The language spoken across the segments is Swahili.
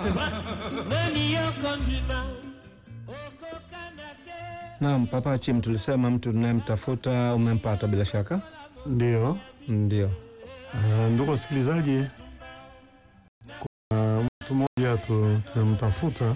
Naam, Papa Chim, tulisema mtu tunayemtafuta umempata bila shaka? Ndio. Ndio. Ndugu wasikilizaji, kuna mtu mmoja tunamtafuta,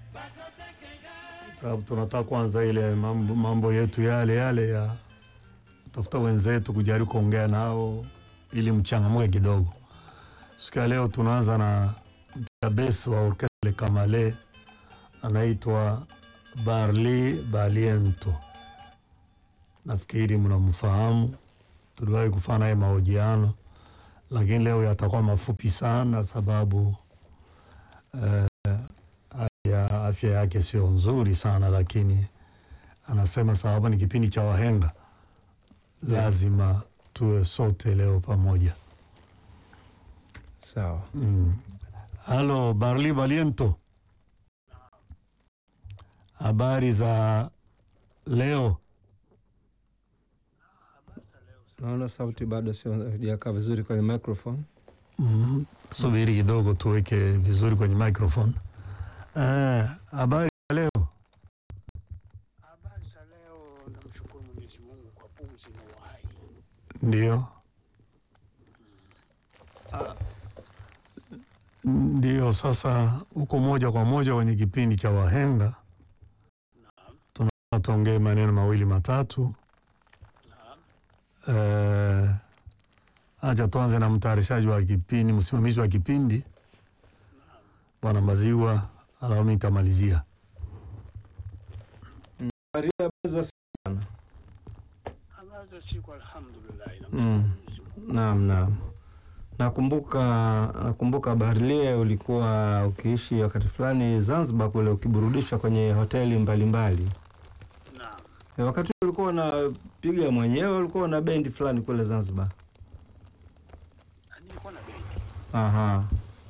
sababu tunataka kwanza ile mambo yetu yale ya tafuta wenzetu, kujaribu kuongea nao ili mchangamke kidogo. Siku ya leo tunaanza na mtabesi wa Orchestre Kamale, anaitwa Barli Baliento. Nafikiri mnamfahamu, tuliwahi kufanya naye mahojiano, lakini leo yatakuwa mafupi sana sababu afya yake sio nzuri sana, lakini anasema sababu ni kipindi cha wahenga, lazima tuwe sote leo pamoja. Sawa. Halo Barli Baliento, habari za leo? Naona sauti bado sio hajakaa vizuri kwenye microphone. Subiri kidogo tuweke vizuri kwenye microphone. Habari za leo? Habari za leo, namshukuru Mwenyezi Mungu kwa pumzi na uhai. Ndio. Ndio, sasa huko moja kwa moja kwenye kipindi cha wahenga. Tunataka tuongee maneno mawili matatu. Acha tuanze na mtayarishaji wa kipindi, msimamizi wa kipindi, Bwana Maziwa, alafu mimi nitamalizia. Habari za sana. Habari za siku, alhamdulillah, namshukuru Mwenyezi Mungu. Naam. Nakumbuka Barlie, ulikuwa ukiishi wakati fulani Zanzibar kule, ukiburudisha kwenye hoteli mbalimbali. Naam. Wakati ulikuwa unapiga mwenyewe, ulikuwa na bendi fulani kule Zanzibar? Nilikuwa na bendi. Aha.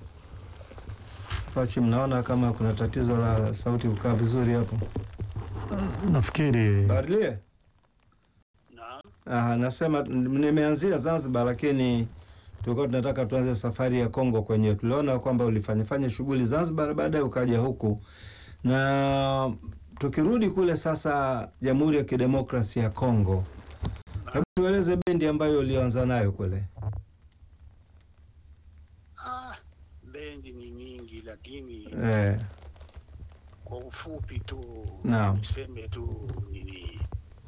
Pachi, mnaona kama kuna tatizo la sauti kukaa vizuri hapo? Nafikiri Barlie? Naam. Aha, nasema nimeanzia Zanzibar, lakini tulikuwa tunataka tuanze safari ya Kongo kwenyewe. Tuliona kwamba ulifanya shughuli Zanzibar, baadaye ukaja huku. Na tukirudi kule sasa Jamhuri ya Kidemokrasia ya Kongo, hebu tueleze bendi ambayo ulianza nayo kule. Bendi ni nyingi, lakini kwa ufupi tu niseme tu nini,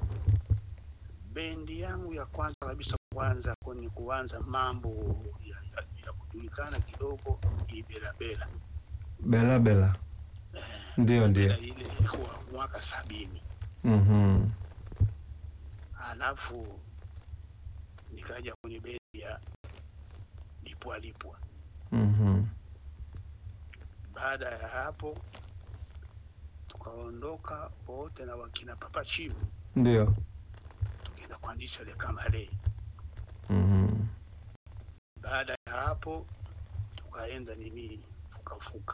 bendi yangu ya kwanza kabisa kwenye kuanza mambo ya kujulikana kidogo ni Bela Bela. Ndio. Ile ilikuwa mwaka 70. Alafu nikaja kwenye bendi ya Lipwa. Baada ya hapo tukaondoka wote na wakina Papa Chim. Ndio. Tukaenda kuanzisha ile Kamale. Baada ya hapo tukaenda fuka.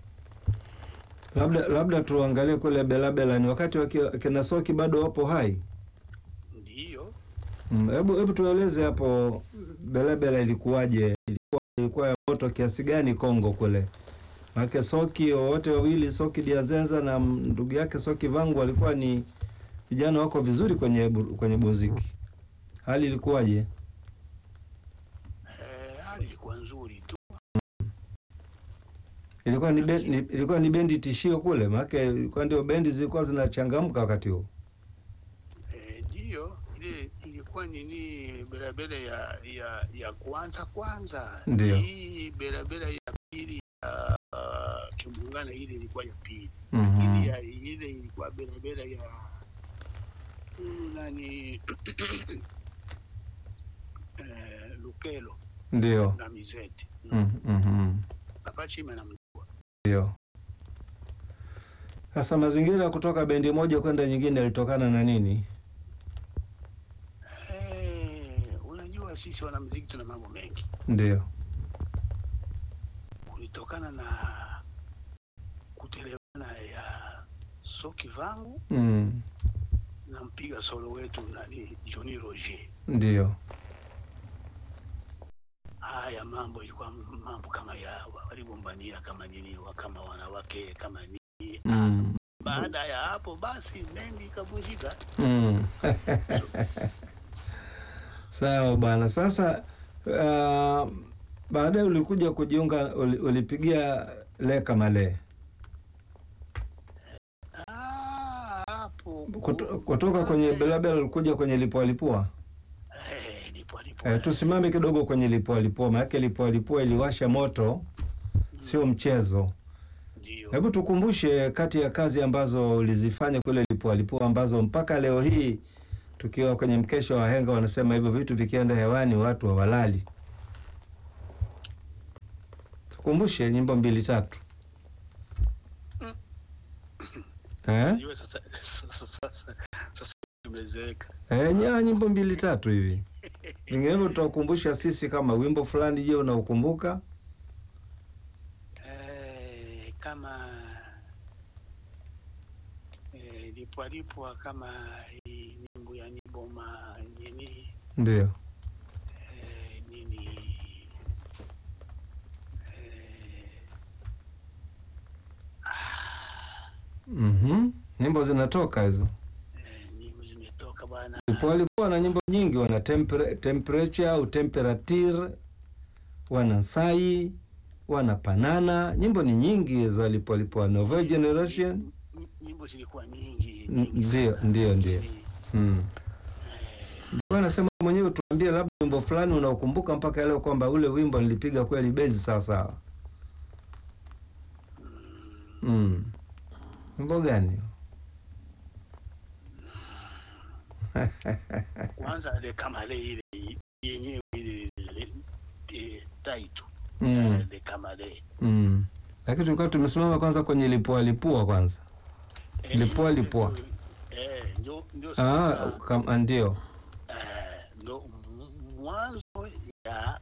Labda tuangalie kule Bela, ni wakati kina Soki bado wapo hai? Ndio. Hebu tueleze hapo Bela ilikuwaje? Ilikuwa ya moto kiasi gani Kongo kule? Maana Soki wote wawili, Soki Diazenza na ndugu yake Soki Vangu, walikuwa ni vijana wako vizuri kwenye muziki. Hali ilikuwaje? Hali ilikuwa nzuri tu. Ilikuwa ni bendi tishio kule, maana ilikuwa ndio bendi zilikuwa zinachangamka wakati huo. Ndio, ile ilikuwa Bela ya kwanza. Ndio. Hii Bela ya pili Kiungana, ile ilikuwa ya pili. Ile ilikuwa Bela ya Lukelo. Ndio. Na Mizeti. Papa Chima na mjua. Ndio. Sasa mazingira kutoka bendi moja kwenda nyingine yalitokana na nini? Unajua sisi wanamuziki tuna mambo mengi. Ndio. Kulitokana na kutelewana ya Soki Vangu na mpiga solo wetu Johnny Roger. Ndio. Haya mambo ilikuwa mambo kama ya waligombania kama nini, kama wanawake kama nini. Mm. Baada ya hapo basi bendi ikavunjika. Mm. Sawa bwana. Sasa baadaye ulikuja kujiunga, ulipigia Leka Male. Hapo Kutoka kwenye Belabela ulikuja kwenye Lipua Lipua. Lipua Lipua. Tusimame kidogo kwenye Lipua Lipua, maana Lipua Lipua iliwasha moto, sio mchezo. Ndio. Hebu tukumbushe kati ya kazi ambazo ulizifanya kule Lipua Lipua ambazo mpaka leo hii tukiwa kwenye mkesha wa wahenga wanasema hivyo vitu vikienda hewani watu hawalali. Tukumbushe nyimbo 2-3. Ndio sasa tumezeeka. Nyimbo 2-3 hivi. Vinginevyo tutakukumbusha sisi kama wimbo fulani, je, unaukumbuka? Kama Lipua Lipua, kama nyimbo ya Niboma nini? Ndio. Nini? Nyimbo zinatoka hizo. Nyimbo zimetoka bwana. Lipua Lipua na nyimbo nyingi, wana temperature au temperature, wana sai, wana panana. Nyimbo ni nyingi za Lipua Lipua. Novel Generation. Nyimbo zilikuwa nyingi. Ndio. Bwana nasema mwenyewe, tuambie labda wimbo fulani unaokumbuka mpaka leo kwamba ule wimbo nilipiga kweli bezi sawa sawa. Wimbo gani? Kwanza Leka Male ile yenyewe ile title. Leka Male. Lakini tulikuwa tumesimama kwanza kwenye Lipua Lipua kwanza. Lipua Lipua. Ndio kama ndio. Ndio mwanzo ya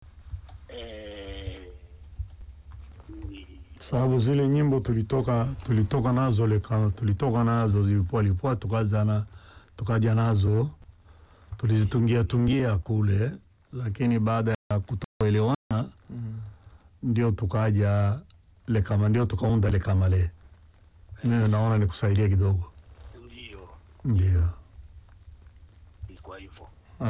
sababu zile nyimbo tulitoka nazo Lipua Lipua, tukaja nazo tulizitungia kule, lakini baada ya kutoelewana ndio tukaja Leka Male, ndio tukaunda Leka Male. Mimi naona nikusaidia kidogo. Ndio. Kwa hivyo.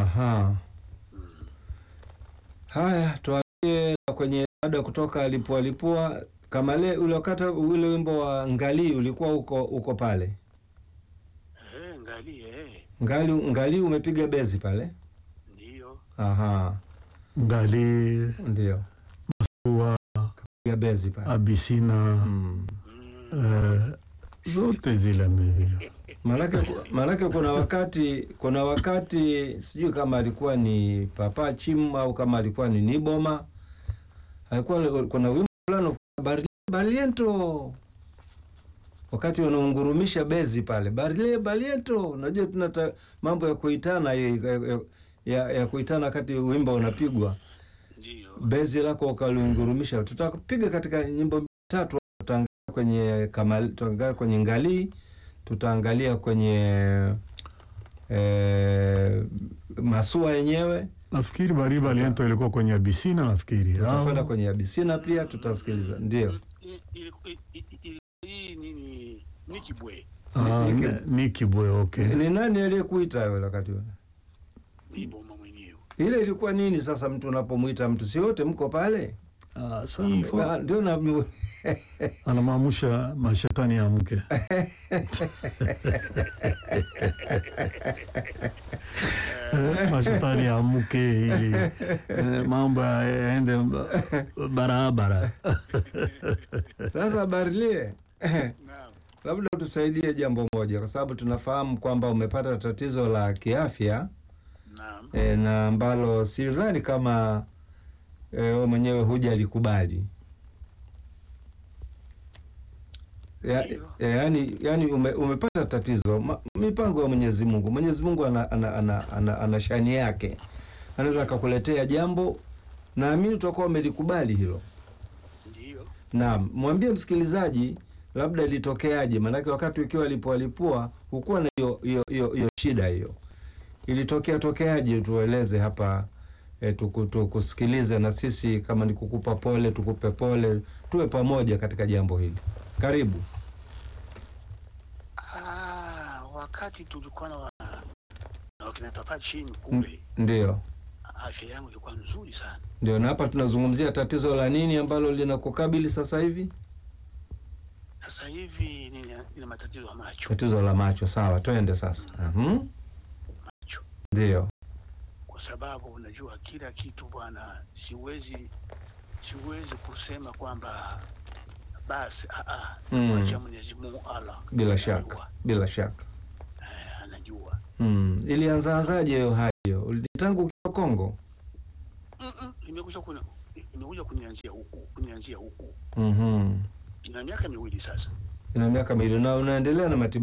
Haya, tuambie kwenye baada kutoka Lipua Lipua Kamale, ule wakati ule wimbo wa Ngali ulikuwa uko pale. Ngali umepiga bezi pale? Ndio. Ngali ndio. Masua piga bezi pale. Abisina. Zote zile mimi. Malaki kuna wakati sijui kama alikuwa ni Papa Chim au kama alikuwa ni Niboma. Alikuwa kuna wimbo fulani Baliento. Wakati wanaungurumisha bezi pale. Baliento. Unajua tuna mambo ya kuitana ya kuitana wakati wimbo unapigwa. Ndio. Bezi lako ukaliungurumisha. Tutapiga katika nyimbo 3, tutaangalia kwenye Ngali, tutaangalia kwenye Masua yenyewe. Nafikiri Baliento ilikuwa kwenye Abisina, nafikiri. Tutakwenda kwenye Abisina pia tutasikiliza. Ndio. Hii nini Nikibwe. Nikibwe, okay. Ni nani aliyekuita wewe wakati ule? Niboma mwenyewe. Ile ilikuwa nini sasa mtu unapomuita mtu? Si wote mko pale? Sana ndio na anamaamusha mashetani ya mke. Mashetani ya mke ili mambo yaende barabara. Sasa Barlie, Naam. labda utusaidie jambo moja, kwa sababu tunafahamu kwamba umepata tatizo la kiafya. Naam. Na ambalo sidhani kama wewe mwenyewe hujalikubali. Yani umepata tatizo, mipango ya Mwenyezi Mungu. Mwenyezi Mungu ana shani yake. Anaweza akakuletea jambo, naamini utakuwa umelikubali hilo. Ndio. Naam, mwambie msikilizaji labda ilitokeaje, maana wakati ukiwa Lipua hukuwa na hiyo shida hiyo. Ilitokeaje, tueleze hapa tukusikilize na sisi, kama ni kukupa pole tukupe pole, tuwe pamoja katika jambo hili. Karibu. Wakati tulikuwa na wakina papa chini kule, ndio afya yangu ilikuwa nzuri sana. Ndio, na hapa tunazungumzia tatizo la nini ambalo linakukabili sasa hivi? Sasa hivi nina matatizo ya macho. Tatizo la macho, sawa, twende sasa. Macho. Ndio. Kwa sababu unajua kila kitu bwana, siwezi kusema kwamba basi acha Mwenyezi Mungu Allah. Bila shaka. Anajua. Ilianzaje hiyo hali hiyo? Tangu ukiwa Kongo? Imekuja kunianzia huku. Ina miaka miwili sasa. Na unaendelea na matibabu?